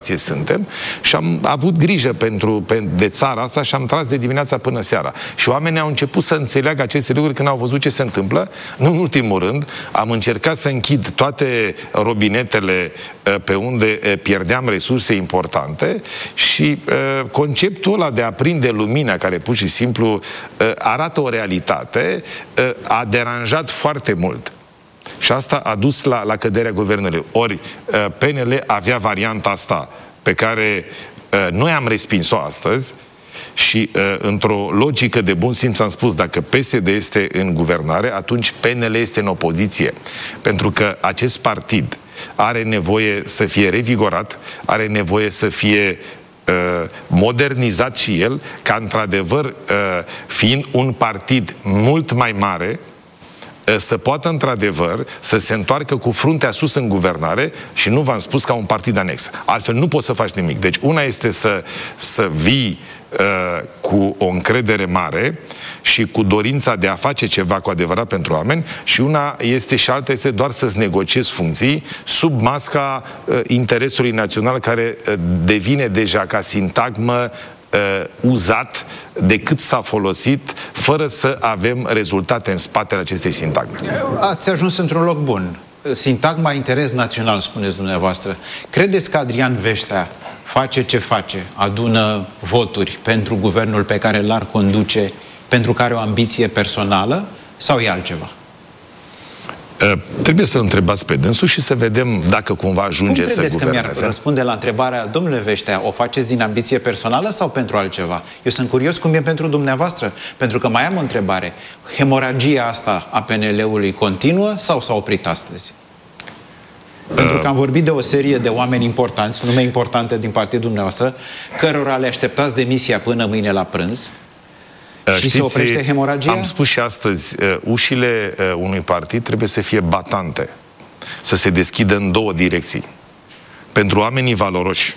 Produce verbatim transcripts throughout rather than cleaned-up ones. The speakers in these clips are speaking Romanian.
situație suntem și am avut grijă pentru, de țara asta și am tras de dimineața până seara. Și oamenii au început să înțeleagă aceste lucruri când au văzut ce se întâmplă. Nu în ultimul rând, am încercat să închid toate robinetele pe unde pierdeam resurse importante și uh, conceptul ăla de a prinde lumina, care pur și simplu uh, arată o realitate, uh, a deranjat foarte mult. Și asta a dus la, la căderea guvernului. Ori uh, P N L avea varianta asta pe care uh, noi am respins-o astăzi și uh, într-o logică de bun simț am spus, dacă P S D este în guvernare, atunci P N L este în opoziție. Pentru că acest partid are nevoie să fie revigorat, are nevoie să fie uh, modernizat și el, ca într-adevăr, uh, fiind un partid mult mai mare, uh, să poată într-adevăr să se întoarcă cu fruntea sus în guvernare și nu v-am spus ca un partid anex. Altfel nu poți să faci nimic. Deci una este să, să vii uh, cu o încredere mare și cu dorința de a face ceva cu adevărat pentru oameni, și una este și alta este doar să-ți negociezi funcții sub masca uh, interesului național, care uh, devine deja ca sintagmă uh, uzat de cât s-a folosit, fără să avem rezultate în spatele acestei sintagme. Ați ajuns într-un loc bun. Sintagma interes național, spuneți dumneavoastră. Credeți că Adrian Veștea face ce face, adună voturi pentru guvernul pe care l-ar conduce, pentru care o ambiție personală, sau e altceva? Uh, trebuie să-l întrebați pe dânsul și să vedem dacă cumva ajunge să guverneze. Cum credeți că mi-ar răspunde la întrebarea: domnule Veștea, o faceți din ambiție personală sau pentru altceva? Eu sunt curios cum e pentru dumneavoastră, pentru că mai am o întrebare. Hemoragia asta a P N L-ului continuă sau s-a oprit astăzi? Pentru că am vorbit de o serie de oameni importanți, nume importante din partidul dumneavoastră, cărora le așteptați demisia până mâine la prânz. Și Știți, se oprește hemoragia? Am spus și astăzi, ușile unui partid trebuie să fie batante, să se deschidă în două direcții. Pentru oamenii valoroși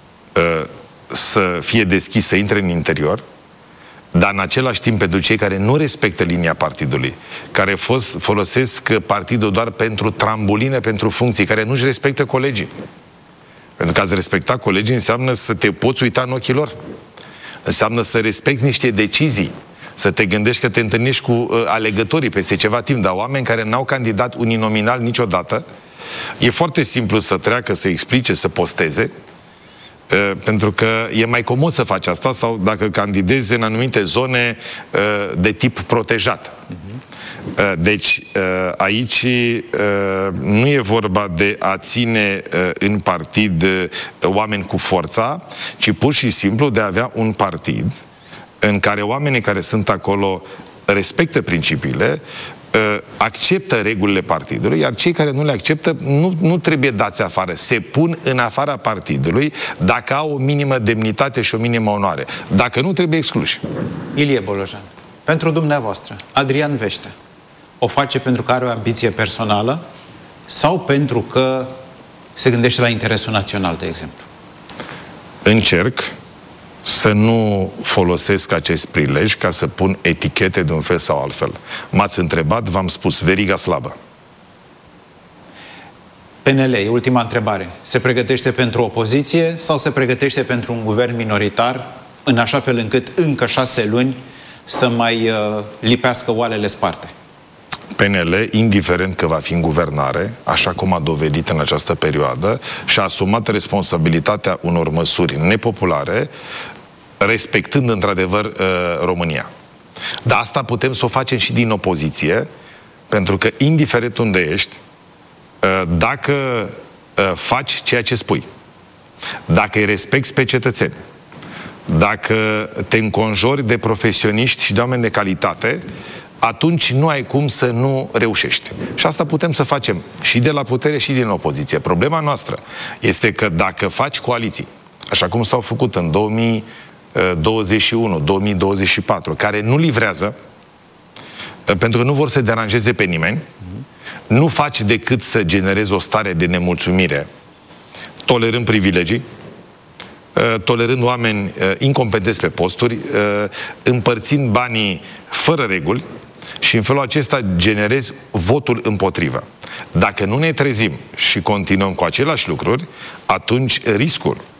să fie deschis, să intre în interior, dar în același timp pentru cei care nu respectă linia partidului, care folosesc partidul doar pentru trambuline, pentru funcții, care nu-și respectă colegii. Pentru că ați respecta colegii înseamnă să te poți uita în ochii lor. Înseamnă să respecti niște decizii, să te gândești că te întâlnești cu uh, alegătorii peste ceva timp, dar oameni care n-au candidat uninominal niciodată, e foarte simplu să treacă, să explice, să posteze, uh, pentru că e mai comod să faci asta, sau dacă candidezi în anumite zone uh, de tip protejat. Uh-huh. Uh, deci, uh, aici uh, nu e vorba de a ține uh, în partid uh, oameni cu forța, ci pur și simplu de a avea un partid în care oamenii care sunt acolo respectă principiile, uh, acceptă regulile partidului, iar cei care nu le acceptă nu, nu trebuie dați afară, se pun în afara partidului dacă au o minimă demnitate și o minimă onoare. Dacă nu, trebuie excluși. Ilie Bolojan, pentru dumneavoastră, Adrian Veștea o face pentru că are o ambiție personală sau pentru că se gândește la interesul național, de exemplu? Încerc să nu folosesc acest prilej ca să pun etichete de un fel sau altfel. M-ați întrebat, v-am spus, veriga slabă. P N L, ultima întrebare. Se pregătește pentru opoziție sau se pregătește pentru un guvern minoritar, în așa fel încât încă șase luni să mai uh, lipească oalele sparte? P N L, indiferent că va fi în guvernare, așa cum a dovedit în această perioadă, și-a asumat responsabilitatea unor măsuri nepopulare, respectând într-adevăr România. Dar asta putem să o facem și din opoziție, pentru că indiferent unde ești, dacă faci ceea ce spui, dacă îi respecti pe cetățeni, dacă te înconjori de profesioniști și de oameni de calitate, atunci nu ai cum să nu reușești. Și asta putem să facem și de la putere și din opoziție. Problema noastră este că dacă faci coaliții, așa cum s-au făcut în două mii douăzeci și unu, două mii douăzeci și patru, care nu livrează, pentru că nu vor să deranjeze pe nimeni, nu faci decât să generezi o stare de nemulțumire, tolerând privilegii, tolerând oameni incompetenți pe posturi, împărțind banii fără reguli, și în felul acesta generezi votul împotrivă. Dacă nu ne trezim și continuăm cu aceleași lucruri, atunci riscul